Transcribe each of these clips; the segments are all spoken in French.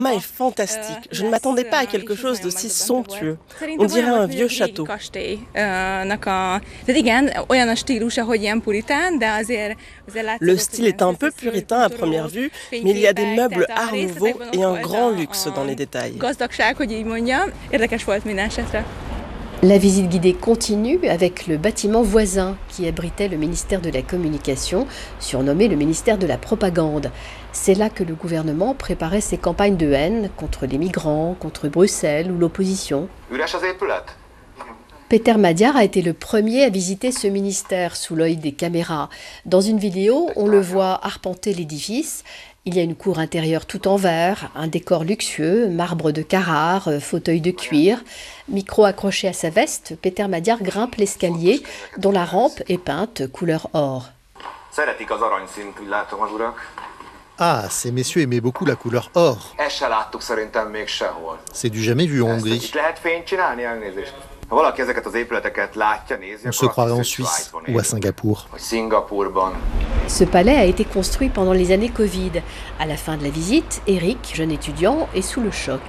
est fantastique. Je ne m'attendais pas à quelque chose d'aussi somptueux. On dirait un vieux château. Le style est un peu puritain à première vue, mais il y a des meubles art nouveau et un grand luxe dans les détails. La visite guidée continue avec le bâtiment voisin qui abritait le ministère de la Communication, surnommé le ministère de la Propagande. C'est là que le gouvernement préparait ses campagnes de haine contre les migrants, contre Bruxelles ou l'opposition. Péter Magyar a été le premier à visiter ce ministère sous l'œil des caméras. Dans une vidéo, on le voit arpenter l'édifice. Il y a une cour intérieure tout en verre, un décor luxueux, marbre de Carrare, fauteuil de cuir. Micro accroché à sa veste, Péter Magyar grimpe l'escalier dont la rampe est peinte couleur or. Ah, ces messieurs aimaient beaucoup la couleur or. C'est du jamais vu en Hongrie. On se croirait en Suisse ou à Singapour. Ce palais a été construit pendant les années Covid. À la fin de la visite, Eric, jeune étudiant, est sous le choc.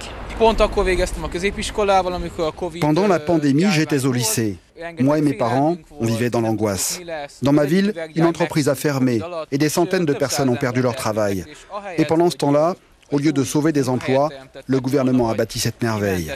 Pendant la pandémie, j'étais au lycée. Moi et mes parents, on vivait dans l'angoisse. Dans ma ville, une entreprise a fermé et des centaines de personnes ont perdu leur travail. Et pendant ce temps-là, au lieu de sauver des emplois, le gouvernement a bâti cette merveille.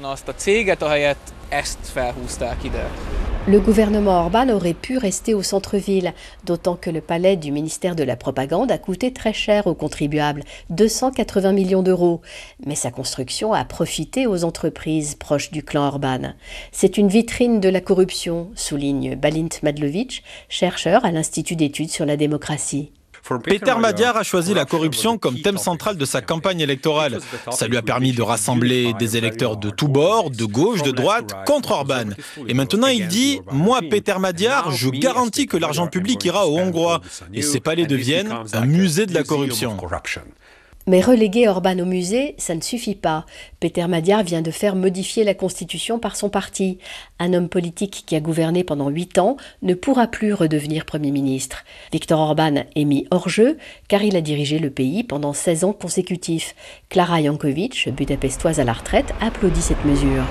Le gouvernement Orbán aurait pu rester au centre-ville, d'autant que le palais du ministère de la Propagande a coûté très cher aux contribuables, 280 millions d'euros. Mais sa construction a profité aux entreprises proches du clan Orbán. C'est une vitrine de la corruption, souligne Balint Madlovic, chercheur à l'Institut d'études sur la démocratie. Péter Magyar a choisi la corruption comme thème central de sa campagne électorale. Ça lui a permis de rassembler des électeurs de tous bords, de gauche, de droite, contre Orbán. Et maintenant il dit « Moi, Péter Magyar, je garantis que l'argent public ira aux Hongrois. » Et ces palais deviennent un musée de la corruption. Mais reléguer Orbán au musée, ça ne suffit pas. Péter Magyar vient de faire modifier la Constitution par son parti. Un homme politique qui a gouverné pendant 8 ans ne pourra plus redevenir Premier ministre. Viktor Orbán est mis hors jeu car il a dirigé le pays pendant 16 ans consécutifs. Klára Jankovics, budapestoise à la retraite, applaudit cette mesure.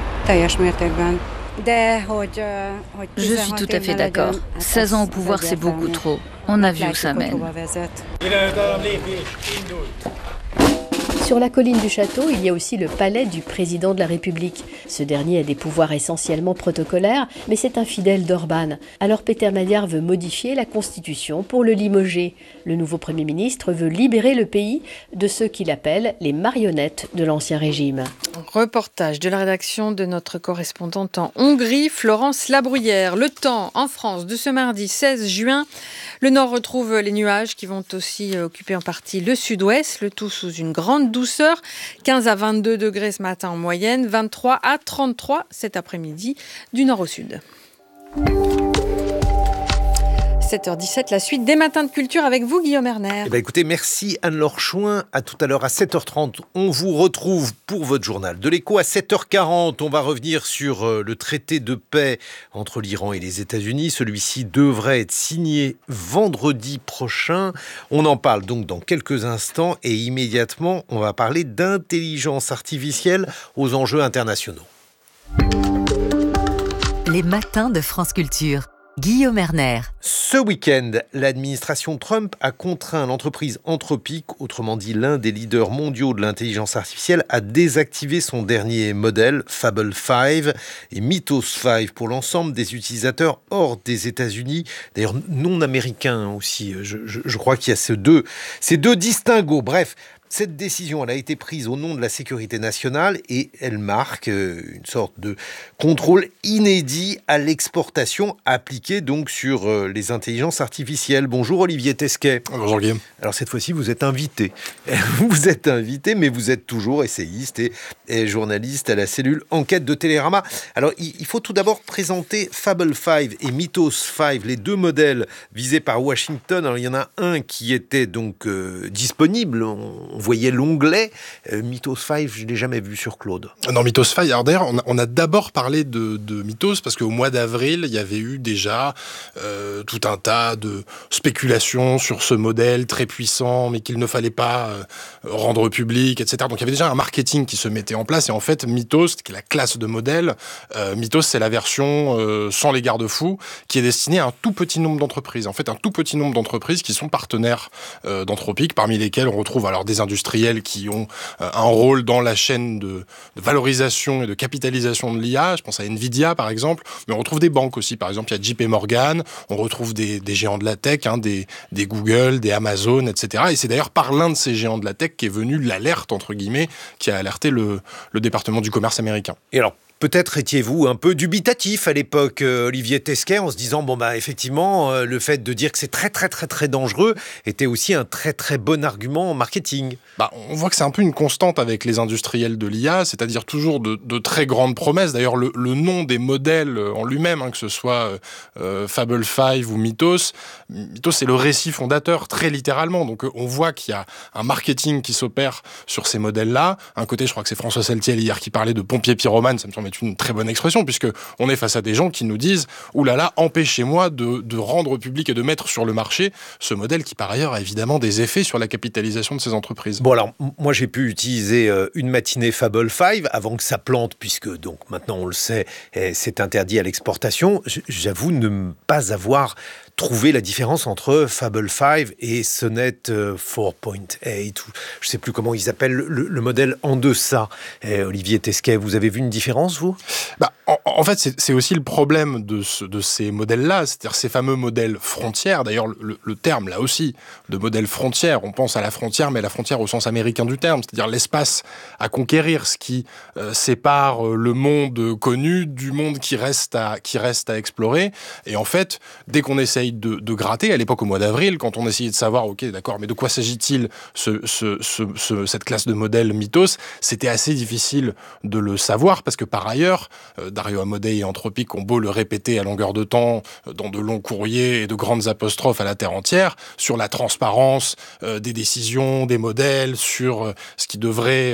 Je suis tout à fait d'accord. 16 ans au pouvoir, c'est beaucoup trop. On a vu où ça mène. Sur la colline du château, il y a aussi le palais du président de la République. Ce dernier a des pouvoirs essentiellement protocolaires, mais c'est un fidèle d'Orbán. Alors Péter Magyar veut modifier la Constitution pour le limoger. Le nouveau Premier ministre veut libérer le pays de ceux qu'il appelle les marionnettes de l'ancien régime. Reportage de la rédaction de notre correspondante en Hongrie, Florence Labruyère. Le temps en France de ce mardi 16 juin. Le nord retrouve les nuages qui vont aussi occuper en partie le sud-ouest, le tout sous une grande douceur. 15 à 22 degrés ce matin en moyenne, 23 à 33 cet après-midi du nord au sud. 7h17, la suite des matins de culture avec vous, Guillaume Erner. Écoutez, merci Anne-Laure Chouin. À tout à l'heure à 7h30. On vous retrouve pour votre journal de l'écho. À 7h40, on va revenir sur le traité de paix entre l'Iran et les États-Unis. Celui-ci devrait être signé vendredi prochain. On en parle donc dans quelques instants et immédiatement, on va parler d'intelligence artificielle aux enjeux internationaux. Les matins de France Culture. Guillaume Erner. Ce week-end, l'administration Trump a contraint l'entreprise Anthropic, autrement dit l'un des leaders mondiaux de l'intelligence artificielle, à désactiver son dernier modèle, Fable 5 et Mythos 5 pour l'ensemble des utilisateurs hors des États-Unis, d'ailleurs non américains aussi. Je crois qu'il y a ces deux distinguos. Bref. Cette décision, elle a été prise au nom de la sécurité nationale et elle marque une sorte de contrôle inédit à l'exportation appliqué donc sur les intelligences artificielles. Bonjour Olivier Tesquet. Bonjour Guillaume. Alors cette fois-ci, vous êtes invité. Vous êtes invité, mais vous êtes toujours essayiste et journaliste à la cellule Enquête de Télérama. Alors il faut tout d'abord présenter Fable 5 et Mythos 5, les deux modèles visés par Washington. Alors il y en a un qui était donc disponible, on voyait l'onglet Mythos 5, je ne l'ai jamais vu sur Claude. Non, Mythos 5, alors d'ailleurs, on a d'abord parlé de Mythos parce qu'au mois d'avril, il y avait eu déjà tout un tas de spéculations sur ce modèle très puissant, mais qu'il ne fallait pas rendre public, etc. Donc il y avait déjà un marketing qui se mettait en place, et en fait, Mythos, qui est la classe de modèles, Mythos, c'est la version sans les garde-fous, qui est destinée à un tout petit nombre d'entreprises. En fait, un tout petit nombre d'entreprises qui sont partenaires d'Anthropic, parmi lesquels on retrouve alors des industriels qui ont un rôle dans la chaîne de valorisation et de capitalisation de l'IA. Je pense à Nvidia, par exemple, mais on retrouve des banques aussi. Par exemple, il y a JP Morgan, on retrouve des géants de la tech, des Google, des Amazon, etc. Et c'est d'ailleurs par l'un de ces géants de la tech qu'est venue l'alerte, entre guillemets, qui a alerté le département du commerce américain. Et alors, peut-être étiez-vous un peu dubitatif à l'époque, Olivier Tesquet, en se disant, effectivement, le fait de dire que c'est très, très, très, très dangereux était aussi un très, très bon argument en marketing. On voit que c'est un peu une constante avec les industriels de l'IA, c'est-à-dire toujours de très grandes promesses. D'ailleurs, le nom des modèles en lui-même, que ce soit Fable 5 ou Mythos, c'est le récit fondateur, très littéralement. Donc, on voit qu'il y a un marketing qui s'opère sur ces modèles-là. Un côté, je crois que c'est François Saltiel hier qui parlait de pompier pyromane, ça me semble être une très bonne expression, puisque on est face à des gens qui nous disent « Ouh là là, empêchez-moi de rendre public et de mettre sur le marché ce modèle qui, par ailleurs, a évidemment des effets sur la capitalisation de ces entreprises. » Bon, alors, moi, j'ai pu utiliser une matinée Fable 5 avant que ça plante, puisque, donc, maintenant, on le sait, c'est interdit à l'exportation. J'avoue ne pas avoir trouvé la différence entre Fable 5 et Sonnet 4.8, ou je ne sais plus comment ils appellent le modèle en deçà. Olivier Tesquet, vous avez vu une différence, vous ? En fait, c'est aussi le problème de ces modèles-là, c'est-à-dire ces fameux modèles frontières. D'ailleurs, le terme, là aussi, de modèle frontière, on pense à la frontière, mais la frontière au sens américain du terme, c'est-à-dire l'espace à conquérir, ce qui sépare le monde connu du monde qui reste à explorer. Et en fait, dès qu'on essaye de gratter, à l'époque, au mois d'avril, quand on essayait de savoir, ok, d'accord, mais de quoi s'agit-il cette classe de modèles Mythos, c'était assez difficile de le savoir, parce que par ailleurs, Dario Amodei et Anthropic ont beau le répéter à longueur de temps, dans de longs courriers et de grandes apostrophes à la terre entière, sur la transparence des décisions, des modèles, sur ce qui devrait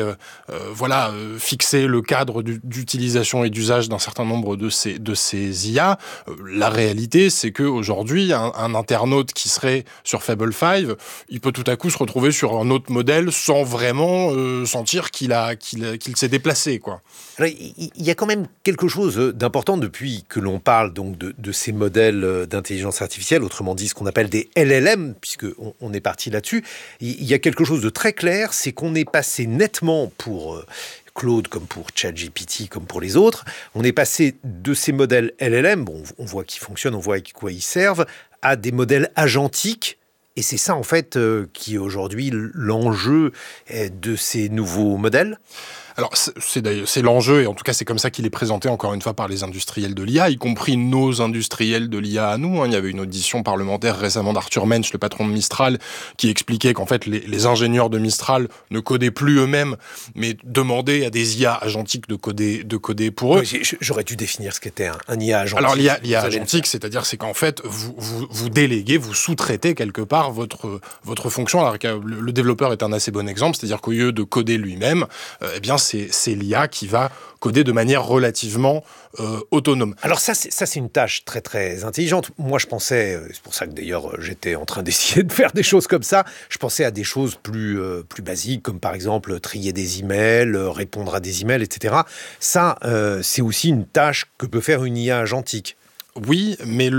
fixer le cadre d'utilisation et d'usage d'un certain nombre de ces IA. La réalité, c'est qu'aujourd'hui, un internaute qui serait sur Fable 5, il peut tout à coup se retrouver sur un autre modèle sans vraiment sentir qu'il s'est déplacé, quoi. Alors, il y a quand même quelque chose d'important depuis que l'on parle donc de ces modèles d'intelligence artificielle, autrement dit ce qu'on appelle des LLM, puisqu'on est parti là-dessus. Il y a quelque chose de très clair, c'est qu'on est passé nettement pour Claude, comme pour ChatGPT, comme pour les autres, on est passé de ces modèles LLM, on voit qu'ils fonctionnent, on voit à quoi ils servent, à des modèles agentiques. Et c'est ça, en fait, qui est aujourd'hui l'enjeu de ces nouveaux modèles. Alors, c'est l'enjeu, et en tout cas, c'est comme ça qu'il est présenté, encore une fois, par les industriels de l'IA, y compris nos industriels de l'IA à nous. Il y avait une audition parlementaire récemment d'Arthur Mensch, le patron de Mistral, qui expliquait qu'en fait, les ingénieurs de Mistral ne codaient plus eux-mêmes, mais demandaient à des IA agentiques de coder pour eux. Oui, j'aurais dû définir ce qu'était un IA agentique. Alors, l'IA agentique, c'est-à-dire, c'est qu'en fait, vous déléguez, vous sous-traitez quelque part votre fonction. Alors, le développeur est un assez bon exemple, c'est-à-dire qu'au lieu de coder lui-même, c'est l'IA qui va coder de manière relativement autonome. Alors ça, c'est une tâche très, très intelligente. Moi, je pensais, c'est pour ça que d'ailleurs, j'étais en train d'essayer de faire des choses comme ça, je pensais à des choses plus basiques, comme par exemple trier des emails, répondre à des emails, etc. Ça, c'est aussi une tâche que peut faire une IA agentique. Oui, mais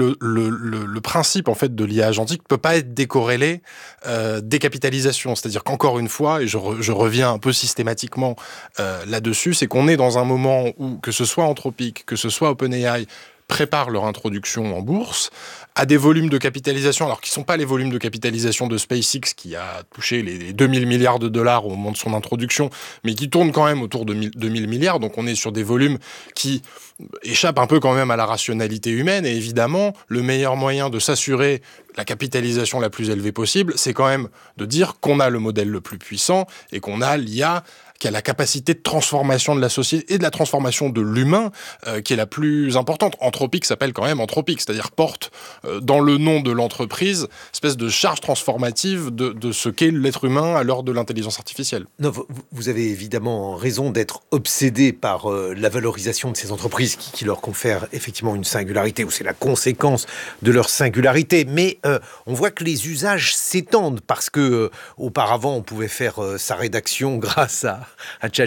le principe en fait de l'IA agentique peut pas être décorrélé des capitalisations. C'est-à-dire qu'encore une fois, et je reviens un peu systématiquement là-dessus, c'est qu'on est dans un moment où, que ce soit Anthropic, que ce soit OpenAI, préparent leur introduction en bourse à des volumes de capitalisation, alors qui ne sont pas les volumes de capitalisation de SpaceX qui a touché les 2000 milliards de dollars au moment de son introduction, mais qui tournent quand même autour de 2000 milliards. Donc on est sur des volumes qui échappent un peu quand même à la rationalité humaine. Et évidemment, le meilleur moyen de s'assurer la capitalisation la plus élevée possible, c'est quand même de dire qu'on a le modèle le plus puissant et qu'on a l'IA qui a la capacité de transformation de la société et de la transformation de l'humain qui est la plus importante. Anthropique s'appelle quand même Anthropique, c'est-à-dire porte dans le nom de l'entreprise espèce de charge transformative de ce qu'est l'être humain à l'heure de l'intelligence artificielle. Non, vous avez évidemment raison d'être obsédé par la valorisation de ces entreprises qui leur confèrent effectivement une singularité, ou c'est la conséquence de leur singularité. Mais on voit que les usages s'étendent parce que auparavant on pouvait faire sa rédaction grâce à ChatGPT.